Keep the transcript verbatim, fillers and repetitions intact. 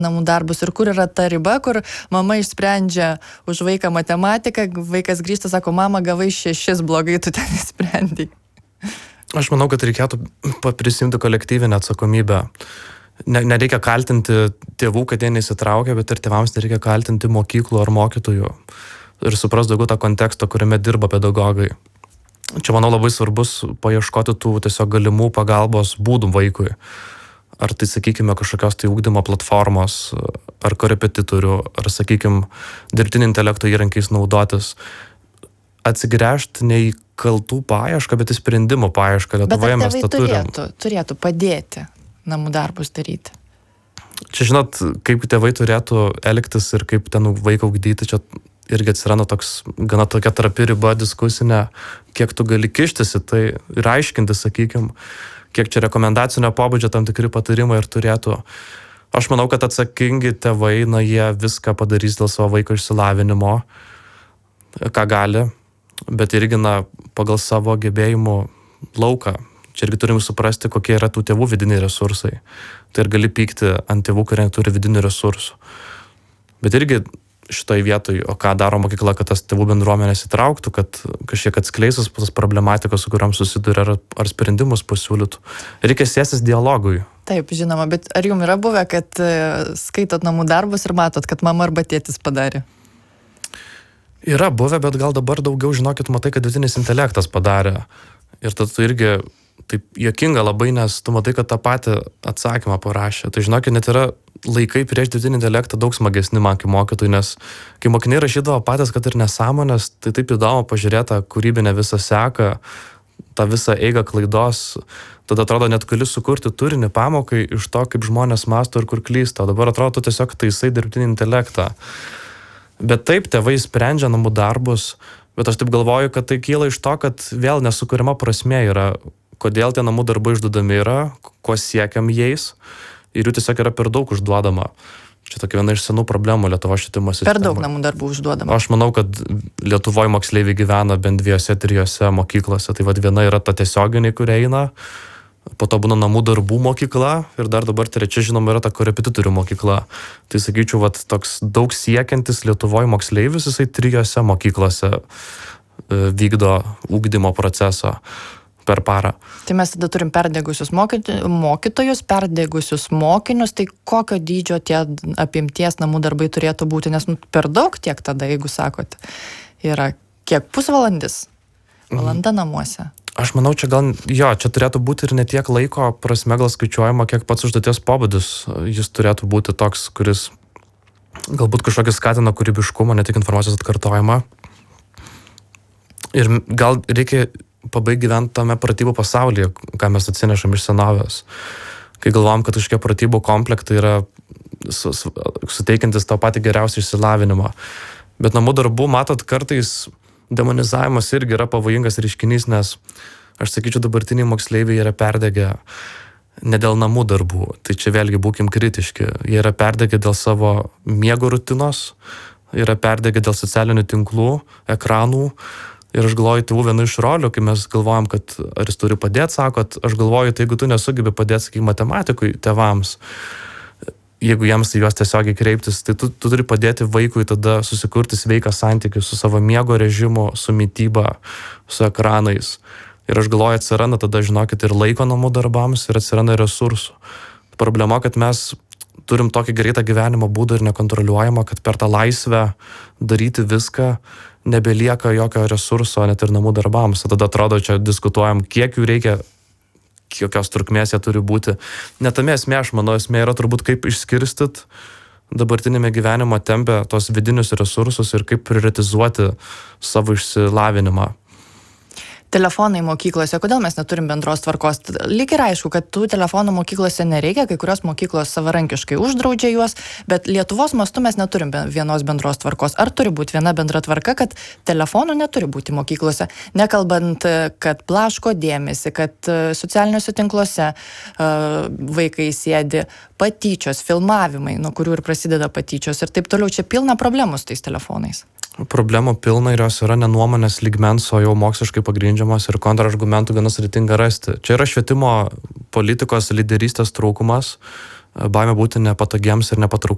namų darbus ir kur yra ta riba, kur mama išsprendžia už vaiką matematiką, vaikas grįžta, sako, mama, gavai šešis, blogai tu ten išsprendai. Aš manau, kad reikėtų prisimti kolektyvinę atsakomybę. Ne, nereikia kaltinti tėvų, kad jie neįsitraukia, bet ir tėvams nereikia kaltinti mokyklų ar mokytojų. Ir supras daugiau tą kontekstą, kuriame dirba pedagogai. Čia, manau, labai svarbus paieškoti tų tiesiog galimų pagalbos būdų vaikui. Ar tai, sakykime, kažkokios tai ugdymo platformos, ar korepetitorių, ar, sakykime, dirbtinio intelekto įrankiais naudotis. Atsigręžti ne į kaltų paiešką, bet į sprendimų paiešką. Lietuvoje mes tą turim. Bet turėtų, turėtų padėti namų darbus daryti. Čia, žinot, kaip tėvai turėtų elgtis ir kaip ten vaiką ugdyti, čia irgi atsiranda toks, gana tokia trapi riba diskusinė, kiek tu gali kištis į tai ir aiškinti, sakykime, kiek čia rekomendacinio pobūdžio tam tikri patarimai ir turėtų. Aš manau, kad atsakingi tėvai, na, jie viską padarys dėl savo vaiko išsilavinimo, ką gali, bet irgi, na, pagal savo gebėjimų lauką. Čia irgi turim suprasti, kokie yra tų tėvų vidiniai resursai. Tai ir gali pykti ant tėvų, kurie turi vidinių resursų. Bet irgi šitoj vietoj, o ką daro mokykla, kad tas tėvų bendruomenės įtrauktų, kad kažkiek atskleistas tas problematikos, su kuriam susiduria, ar, ar sprendimus pasiūlytų. Reikia sėstis dialogui. Taip, žinoma, bet ar jums yra buvę, kad skaitot namų darbus ir matot, kad mama arba tėtis padarė? Yra buvę, bet gal dabar daugiau, žinokit, matai, kad dirbtinis intelektas padarė. Ir tada tu irgi taip juokinga labai, nes tu matai, kad tą patį atsakymą parašė. Tai žinokit, net yra laikai prieš dirbtinį intelektą daug smagesni man kaip mokytojui, nes kai mokiniai rašydavo patys, kad ir nesąmonės, tai taip įdomu pažiūrėti tą kūrybinę visą seką, tą visą eigą klaidos. Tada atrodo, net gali sukurti turinį pamokai iš to, kaip žmonės mąsto ir kur klysta. Dabar atrodo, tu tiesiog taisai dirbtinį intelektą. Bet taip, tėvai sprendžia namų darbus, bet aš taip galvoju, kad tai kyla iš to, kad vėl nesukuriama prasmė yra, kodėl tie namų darbai išduodami yra, ko siekiam jais, ir jų tiesiog yra per daug užduodama. Čia tokia viena iš senų problemų Lietuvos švietimo sistemoje. Per daug namų darbų užduodama. Aš manau, kad Lietuvoje moksleiviai gyvena bent dviejose, trijose mokyklose. Tai vad viena yra ta tiesioginė, kur eina, po to būna namų darbų mokykla ir dar dabar trečia, žinoma, yra ta korepetitorių mokykla. Tai sakyčiau, vat, toks daug siekiantis Lietuvoje moksleivis, jisai trijose mokyklose vykdo ugdymo procesą per parą. Tai mes tada turim perdegusius mokytojus, perdegusius mokinius, tai kokio dydžio tie apimties namų darbai turėtų būti, nes nu, per daug tiek tada, jeigu sakot, yra kiek pusvalandis, valanda namuose. Aš manau, čia gal, jo, čia turėtų būti ir ne tiek laiko prasme gal skaičiuojama, kiek pats užduoties pobūdis. Jis turėtų būti toks, kuris galbūt kažkokį skatina kūrybiškumą, ne tik informacijos atkartojimą. Ir gal reikia pabaigti gyventi tame pratybų pasaulyje, ką mes atsinešam iš senovės. Kai galvom, kad kažkokie pratybų komplektai yra su, su, suteikiantis tau patį geriausią išsilavinimą. Bet namų darbų, matot, kartais demonizavimas irgi yra pavojingas reiškinys, nes aš sakyčiau, dabartiniai moksleiviai yra perdegę ne dėl namų darbų. Tai čia vėlgi būkim kritiški. Jie yra perdegę dėl savo miego rutinos, yra perdegę dėl socialinių tinklų, ekranų. Ir aš galvoju, tėvų viena iš rolių, kai mes galvojam, kad ar jis turi padėti, sakot, aš galvoju, tai jeigu tu nesugebi padėti, sakai, matematikui, tėvams, jeigu jiems į juos tiesiogiai kreiptis, tai tu, tu turi padėti vaikui tada susikurti sveiką santykį su savo miego režimu, su mityba, su ekranais. Ir aš galvoju, atsiranda tada, žinokit, ir laiko namų darbams, ir atsiranda resursų. Problema, kad mes turim tokį greitą gyvenimo būdą ir nekontroliuojamą, kad per tą laisvę daryti viską nebelieka jokio resurso net ir namų darbams. Tada atrodo, čia diskutuojam, kiek jų reikia, kokios trukmės jie turi būti. Net tame esmė, aš manau, esmė yra turbūt kaip išskirstyt dabartinėme gyvenimo tempe tos vidinius resursus ir kaip prioritizuoti savo išsilavinimą. Telefonai mokyklose, kodėl mes neturim bendros tvarkos? Lyg ir aišku, kad tų telefonų mokyklose nereikia, kai kurios mokyklos savarankiškai uždraudžia juos, bet Lietuvos mastu mes neturim vienos bendros tvarkos. Ar turi būti viena bendra tvarka, kad telefonų neturi būti mokyklose? Nekalbant, kad blaško dėmesį, kad socialiniuose tinkluose uh, vaikai sėdi, patyčios, filmavimai, nuo kurių ir prasideda patyčios ir taip toliau. Čia pilna problemų su tais telefonais. Problemų pilna ir jos yra ne nuomonės lygmens, o jau moksliškai pagrindžiamos ir kontrargumentų gana sudėtinga rasti. Čia yra švietimo politikos lyderystės trūkumas, baimė būti nepatogiems ir nepatraukliams